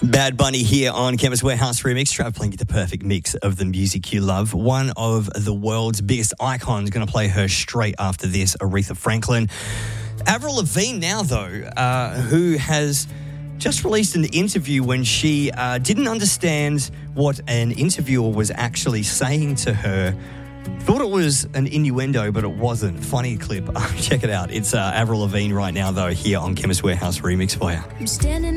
Bad Bunny here on Chemist Warehouse Remix, trying to play the perfect mix of the music you love. One of the world's biggest icons going to play her straight after this, Aretha Franklin. Avril Lavigne now, though, who has just released an interview when she didn't understand what an interviewer was actually saying to her. Thought it was an innuendo, but it wasn't. Funny clip. Check it out. It's Avril Lavigne right now, though, here on Chemist Warehouse Remix for you. I'm standing